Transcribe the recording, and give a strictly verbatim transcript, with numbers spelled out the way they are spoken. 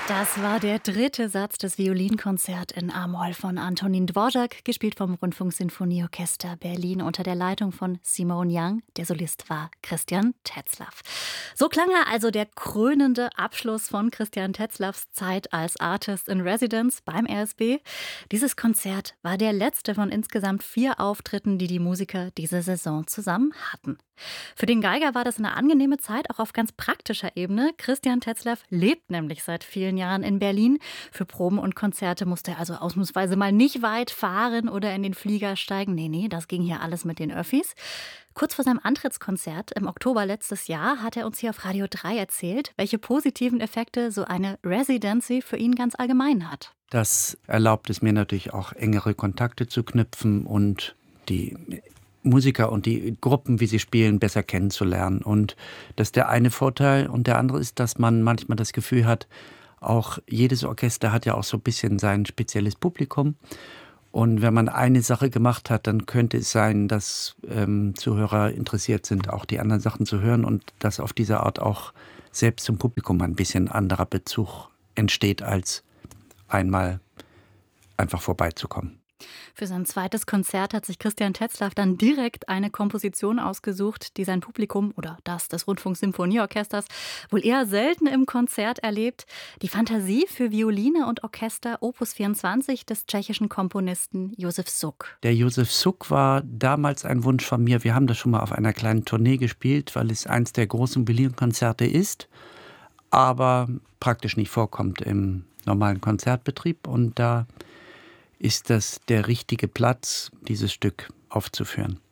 Das war der dritte Satz des Violinkonzert in A-Moll von Antonin Dvorak, gespielt vom Rundfunksinfonieorchester Berlin unter der Leitung von Simone Young. Der Solist war Christian Tetzlaff. So klang er also, der krönende Abschluss von Christian Tetzlaffs Zeit als Artist in Residence beim R S B. Dieses Konzert war der letzte von insgesamt vier Auftritten, die die Musiker diese Saison zusammen hatten. Für den Geiger war das eine angenehme Zeit, auch auf ganz praktischer Ebene. Christian Tetzlaff lebt nämlich seit vielen Jahren in Berlin. Für Proben und Konzerte musste er also ausnahmsweise mal nicht weit fahren oder in den Flieger steigen. Nee, nee, das ging hier alles mit den Öffis. Kurz vor seinem Antrittskonzert im Oktober letztes Jahr hat er uns hier auf Radio drei erzählt, welche positiven Effekte so eine Residency für ihn ganz allgemein hat. Das erlaubt es mir natürlich auch, engere Kontakte zu knüpfen und die Musiker und die Gruppen, wie sie spielen, besser kennenzulernen. Und das ist der eine Vorteil. Und der andere ist, dass man manchmal das Gefühl hat, auch jedes Orchester hat ja auch so ein bisschen sein spezielles Publikum. Und wenn man eine Sache gemacht hat, dann könnte es sein, dass ähm, Zuhörer interessiert sind, auch die anderen Sachen zu hören und dass auf diese Art auch selbst zum Publikum ein bisschen anderer Bezug entsteht, als einmal einfach vorbeizukommen. Für sein zweites Konzert hat sich Christian Tetzlaff dann direkt eine Komposition ausgesucht, die sein Publikum oder das des Rundfunksymphonieorchesters wohl eher selten im Konzert erlebt. Die Fantasie für Violine und Orchester Opus vierundzwanzig des tschechischen Komponisten Josef Suk. Der Josef Suk war damals ein Wunsch von mir. Wir haben das schon mal auf einer kleinen Tournee gespielt, weil es eins der großen Violinkonzerte ist, aber praktisch nicht vorkommt im normalen Konzertbetrieb. Und da ist das der richtige Platz, dieses Stück aufzuführen.